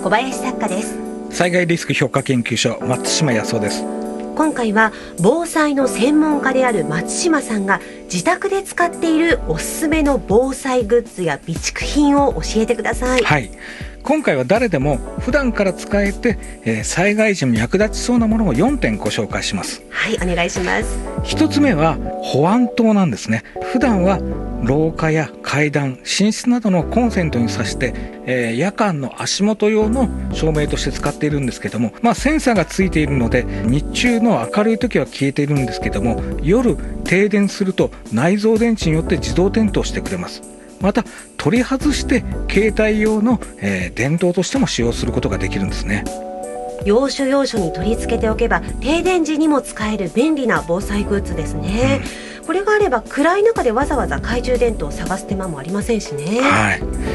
小林作家です。 災害リスク評価研究所松島康夫です。 今回は防災の専門家である松島さんが自宅で使っているおすすめの防災グッズや備蓄品を教えてください。 はい、今回は誰でも普段から使えて、災害時に役立ちそうなものを4点ご紹介します。 はい、お願いします。 1つ目は保安灯なんですね。普段は廊下や階段、寝室などのコンセントに挿して、夜間の足元用の照明として使っているんですけども、センサーがついているので日中の明るい時は消えているんですけども、夜停電すると内蔵電池によって自動点灯してくれます。また取り外して携帯用の、電灯としても使用することができるんですね。 要所要所に取り付けておけば停電時にも使える便利な防災グッズですね。これがあれば暗い中でわざわざ懐中電灯を探す手間もありませんしね。 はい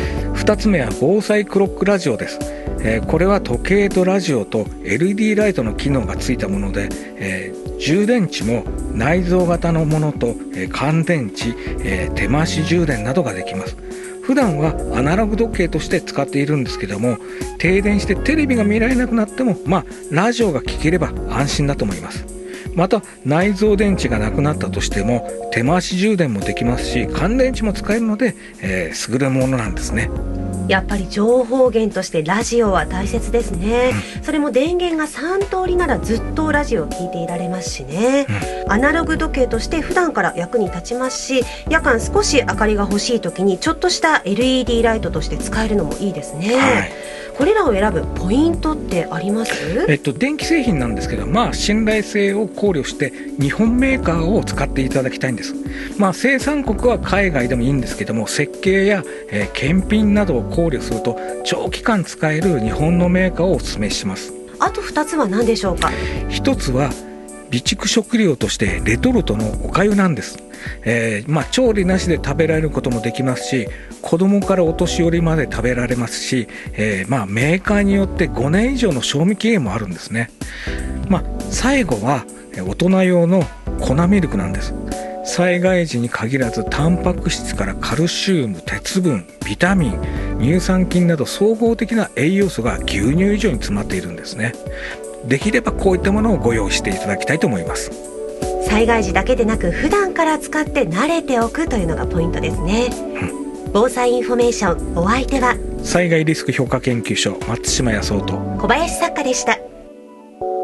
、2つ目は防災クロックラジオです。これは時計とラジオと LED ライトの機能がついたもので、充電池も内蔵型のものと、乾電池、手回し充電などができます。普段はアナログ時計として使っているんですけども、停電してテレビが見られなくなっても、ラジオが聴ければ安心だと思います。また内蔵電池がなくなったとしても手回し充電もできますし、乾電池も使えるので、優れものなんですね。 やっぱり情報源としてラジオは大切ですね。それも電源が3通りならずっとラジオを聞いていられますしね。アナログ時計として普段から役に立ちますし、夜間少し明かりが欲しい時にちょっとした LED ライトとして使えるのもいいですね。これらを選ぶポイントってあります？ 電気製品なんですけど、信頼性を考慮して日本メーカーを使っていただきたいんです。生産国は海外でもいいんですけども、設計や、検品などを考慮すると長期間使える日本のメーカーをお勧めします。 あと2つは何でしょうか？ 1つは備蓄食料としてレトルトのお粥なんです。調理なしで食べられることもできますし、子供からお年寄りまで食べられますし、メーカーによって5年以上の賞味期限もあるんですね。最後は大人用の粉ミルクなんです。災害時に限らずタンパク質からカルシウム、鉄分、ビタミン、乳酸菌など総合的な栄養素が牛乳以上に詰まっているんですね。できればこういったものをご用意していただきたいと思います。 災害時だけでなく普段から使って慣れておくというのがポイントですね。防災インフォメーション、お相手は災害リスク評価研究所松島康夫と小林作家でした。